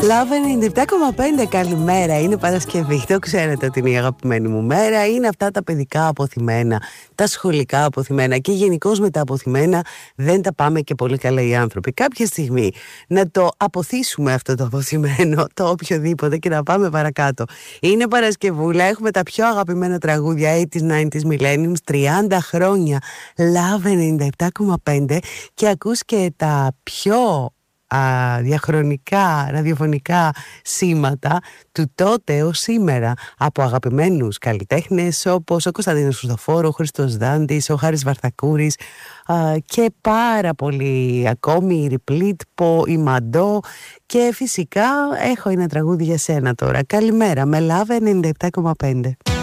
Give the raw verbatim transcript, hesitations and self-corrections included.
Love ενενήντα επτά κόμμα πέντε, καλημέρα. Είναι Παρασκευή, το ξέρετε ότι είναι η αγαπημένη μου μέρα. Είναι αυτά τα παιδικά αποθυμένα, τα σχολικά αποθυμένα και γενικώς με τα αποθυμένα δεν τα πάμε και πολύ καλά οι άνθρωποι. Κάποια στιγμή να το αποθήσουμε αυτό το αποθυμένο, το οποιοδήποτε, και να πάμε παρακάτω. Είναι Παρασκευούλα, έχουμε τα πιο αγαπημένα τραγούδια ογδόντα, ενενήντα, Millenniums, τριάντα χρόνια Love ενενήντα επτά κόμμα πέντε και ακούς και τα πιο Α, διαχρονικά ραδιοφωνικά σήματα του τότε ως σήμερα από αγαπημένους καλλιτέχνες όπως ο Κωνσταντίνος Χριστοφόρου, ο Χρήστος Δάντης, ο Χάρης Βαρθακούρης α, και πάρα πολλοί ακόμη, η Ριπλίτπο, η Μαντό, και φυσικά έχω ένα τραγούδι για σένα τώρα. Καλημέρα με Love ενενήντα επτά κόμμα πέντε.